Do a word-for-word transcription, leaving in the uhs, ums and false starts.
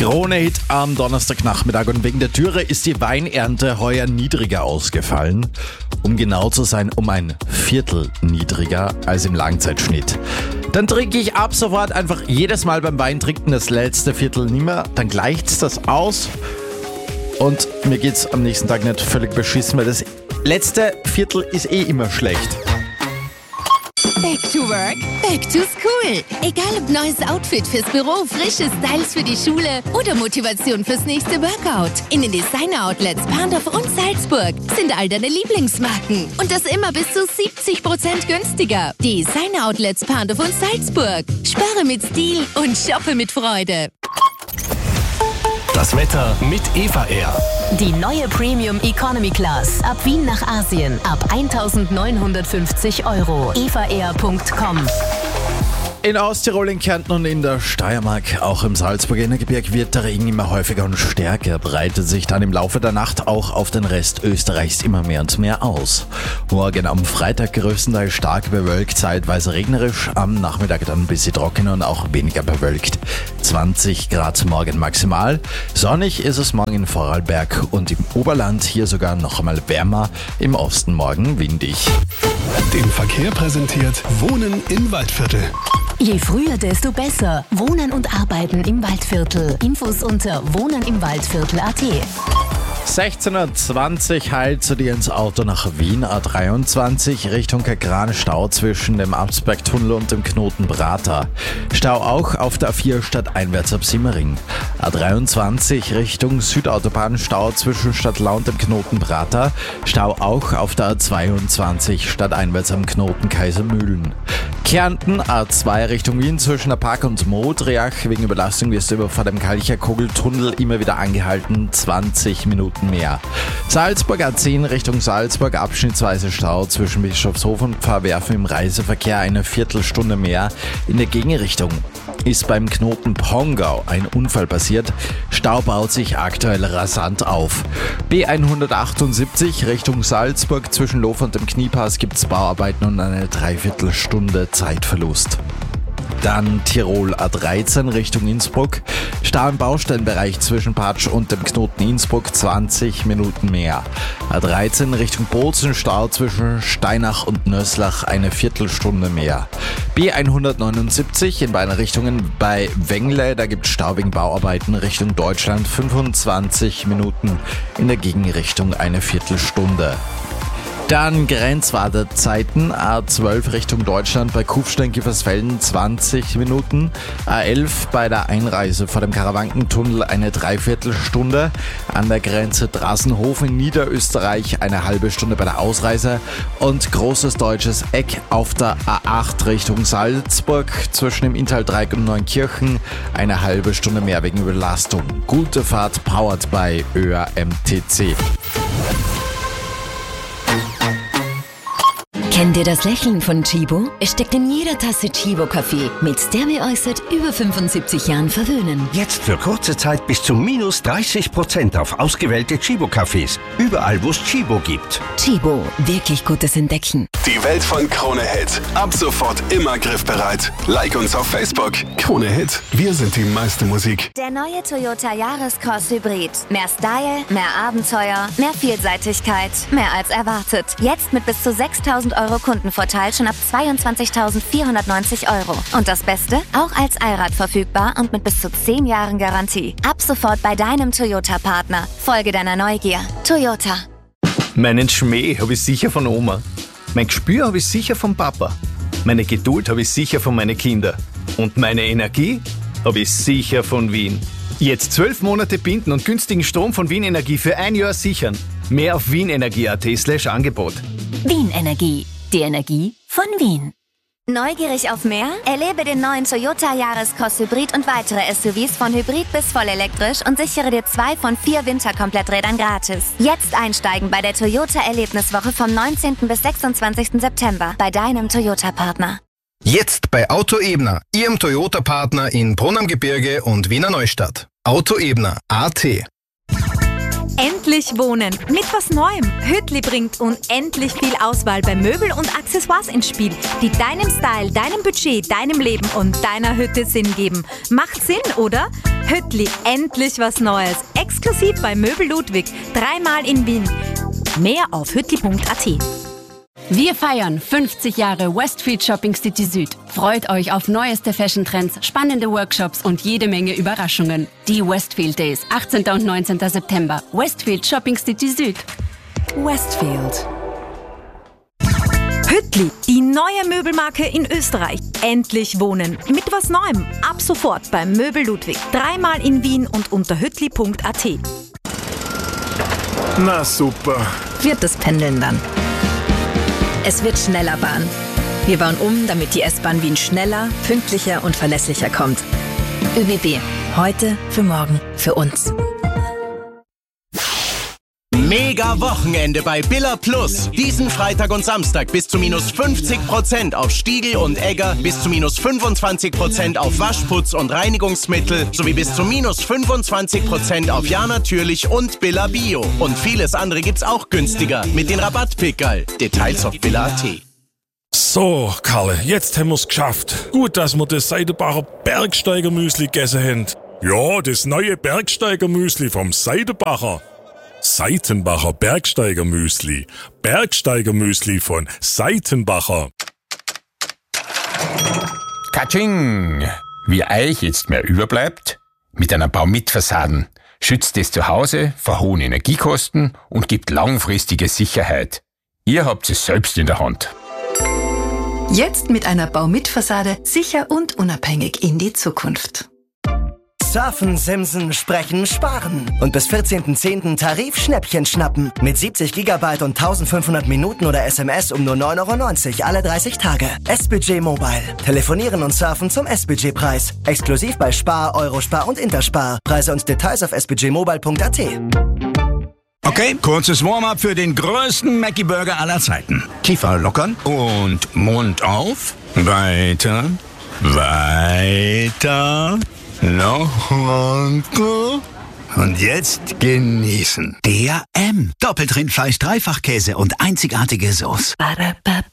Krone-Hit am Donnerstagnachmittag und wegen der Dürre ist die Weinernte heuer niedriger ausgefallen. Um genau zu sein, um ein Viertel niedriger als im Langzeitschnitt. Dann trinke ich ab sofort einfach jedes Mal beim Weintrinken das letzte Viertel nimmer, dann gleicht das aus und mir geht's am nächsten Tag nicht völlig beschissen, weil das letzte Viertel ist eh immer schlecht. Back to work, back to school. Egal ob neues Outfit fürs Büro, frische Styles für die Schule oder Motivation fürs nächste Workout. In den Designer-Outlets Parndorf und Salzburg sind all deine Lieblingsmarken. Und das immer bis zu siebzig Prozent günstiger. Designer-Outlets Parndorf und Salzburg. Spare mit Stil und shoppe mit Freude. Das Wetter mit Eva Air. Die neue Premium Economy Class. Ab Wien nach Asien. Ab eintausendneunhundertfünfzig Euro. eva air punkt com. In Osttirol, in Kärnten und in der Steiermark, auch im Salzburger Innergebirge, wird der Regen immer häufiger und stärker, breitet sich dann im Laufe der Nacht auch auf den Rest Österreichs immer mehr und mehr aus. Morgen am Freitag größtenteils stark bewölkt, zeitweise regnerisch, am Nachmittag dann ein bisschen trockener und auch weniger bewölkt. zwanzig Grad morgen maximal. Sonnig ist es morgen in Vorarlberg und im Oberland, hier sogar noch einmal wärmer, im Osten morgen windig. Den Verkehr präsentiert Wohnen im Waldviertel. Je früher, desto besser. Wohnen und Arbeiten im Waldviertel. Infos unter wohnenimwaldviertel punkt at. sechzehn Uhr zwanzig heilt zu dir ins Auto nach Wien, A dreiundzwanzig Richtung Kagran, Stau zwischen dem Absbergtunnel und dem Knoten Prater. Stau auch auf der A vier stadteinwärts ab Simmering. A dreiundzwanzig Richtung Südautobahn, Stau zwischen Stadtlau und dem Knoten Prater. Stau auch auf der A zweiundzwanzig stadteinwärts am Knoten Kaisermühlen. Kärnten, A zwei Richtung Wien zwischen der Park und Modriach. Wegen Überlastung wirst du über vor dem Kalcher Kugeltunnel immer wieder angehalten, zwanzig Minuten mehr. Salzburg, A zehn Richtung Salzburg, abschnittsweise Stau zwischen Bischofshof und Pfarrwerfen im Reiseverkehr, eine Viertelstunde mehr. In der Gegenrichtung ist beim Knoten Pongau ein Unfall passiert. Stau baut sich aktuell rasant auf. B hundertachtundsiebzig Richtung Salzburg, zwischen Lof und dem Kniepass gibt's Bauarbeiten und eine Dreiviertelstunde Zeitverlust. Dann Tirol, A dreizehn Richtung Innsbruck. Stau im Baustellenbereich zwischen Patsch und dem Knoten Innsbruck, zwanzig Minuten mehr. A dreizehn Richtung Bozen, Stau zwischen Steinach und Nöslach, eine Viertelstunde mehr. B hundertneunundsiebzig in beiden Richtungen bei Wengle, da gibt es Stau wegen Bauarbeiten Richtung Deutschland, fünfundzwanzig Minuten. In der Gegenrichtung eine Viertelstunde. Dann Grenzwartezeiten, A zwölf Richtung Deutschland bei Kufstein-Giffersfelden zwanzig Minuten, A elf bei der Einreise vor dem Karawankentunnel eine Dreiviertelstunde, an der Grenze Drassenhof in Niederösterreich eine halbe Stunde bei der Ausreise und Großes Deutsches Eck auf der A acht Richtung Salzburg zwischen dem Inntal-Dreieck und Neunkirchen eine halbe Stunde mehr wegen Überlastung. Gute Fahrt, powered by Ö A M T C. Kennt ihr das Lächeln von Chibo? Es steckt in jeder Tasse Chibo-Kaffee. Mit der wir euch seit über fünfundsiebzig Jahren verwöhnen. Jetzt für kurze Zeit bis zu minus dreißig Prozent auf ausgewählte Chibo-Cafés. Überall, wo es Chibo gibt. Chibo, wirklich gutes Entdecken. Die Welt von Krone Hit. Ab sofort immer griffbereit. Like uns auf Facebook. Krone Hit. Wir sind die meiste Musik. Der neue Toyota Yaris-Cross Hybrid. Mehr Style, mehr Abenteuer, mehr Vielseitigkeit, mehr als erwartet. Jetzt mit bis zu sechstausend Euro Kundenvorteil schon ab zweiundzwanzigtausendvierhundertneunzig Euro. Und das Beste? Auch als Allrad verfügbar und mit bis zu zehn Jahren Garantie. Ab sofort bei deinem Toyota-Partner. Folge deiner Neugier. Toyota. Meinen Schmäh habe ich sicher von Oma. Mein Gespür habe ich sicher vom Papa. Meine Geduld habe ich sicher von meinen Kindern. Und meine Energie habe ich sicher von Wien. Jetzt zwölf Monate binden und günstigen Strom von Wien Energie für ein Jahr sichern. Mehr auf wienenergie punkt at slash Angebot. Wien Energie. Die Energie von Wien. Neugierig auf mehr? Erlebe den neuen Toyota Yaris-Cross Hybrid und weitere S U Vs von Hybrid bis vollelektrisch und sichere dir zwei von vier Winterkompletträdern gratis. Jetzt einsteigen bei der Toyota-Erlebniswoche vom neunzehnten bis sechsundzwanzigsten September bei deinem Toyota-Partner. Jetzt bei Auto Ebner, Ihrem Toyota-Partner in Brunn am Gebirge und Wiener Neustadt. Auto Ebner punkt at. Endlich wohnen mit was Neuem. Hüttli bringt unendlich viel Auswahl bei Möbel und Accessoires ins Spiel, die deinem Style, deinem Budget, deinem Leben und deiner Hütte Sinn geben. Macht Sinn, oder? Hüttli, endlich was Neues. Exklusiv bei Möbel Ludwig. Dreimal in Wien. Mehr auf hüttli punkt a t. Wir feiern fünfzig Jahre Westfield Shopping City Süd. Freut euch auf neueste Fashion-Trends, spannende Workshops und jede Menge Überraschungen. Die Westfield Days, achtzehnten und neunzehnten September. Westfield Shopping City Süd. Westfield. Hüttli, die neue Möbelmarke in Österreich. Endlich wohnen. Mit was Neuem. Ab sofort beim Möbel Ludwig. Dreimal in Wien und unter hüttli punkt a t. Na super. Wird das Pendeln dann? Es wird schneller Bahn. Wir bauen um, damit die S-Bahn Wien schneller, pünktlicher und verlässlicher kommt. ÖBB. Heute, für morgen, für uns. Mega Wochenende bei Billa Plus. Diesen Freitag und Samstag bis zu minus fünfzig Prozent auf Stiegl und Egger, bis zu minus fünfundzwanzig Prozent auf Waschputz und Reinigungsmittel sowie bis zu minus fünfundzwanzig Prozent auf Ja Natürlich und Billa Bio. Und vieles andere gibt's auch günstiger mit den Rabattpickerl. Details auf billa punkt a t. So, Karle, jetzt haben wir's geschafft. Gut, dass wir das Seidenbacher Bergsteiger-Müsli gegessen haben. Ja, das neue Bergsteiger-Müsli vom Seidenbacher. Seitenbacher Bergsteiger-Müsli. Bergsteiger-Müsli von Seitenbacher. Katsching! Wie euch jetzt mehr überbleibt? Mit einer Baumitfassaden schützt es zu Hause vor hohen Energiekosten und gibt langfristige Sicherheit. Ihr habt es selbst in der Hand. Jetzt mit einer Baumitfassade sicher und unabhängig in die Zukunft. Surfen, Simsen, Sprechen, Sparen. Und bis vierzehnten zehnten Tarif-Schnäppchen schnappen. Mit siebzig Gigabyte und eintausendfünfhundert Minuten oder S M S um nur neun Euro neunzig alle dreißig Tage. S-Budget Mobile. Telefonieren und surfen zum S-Budget-Preis. Exklusiv bei Spar, Eurospar und Interspar. Preise und Details auf s budget mobile punkt a t. Okay, kurzes Warm-up für den größten Mackie-Burger aller Zeiten. Kiefer lockern und Mund auf. Weiter, weiter. Noch runter. Und jetzt genießen. Der M. Doppeltrindfleisch, Dreifachkäse und einzigartige Sauce.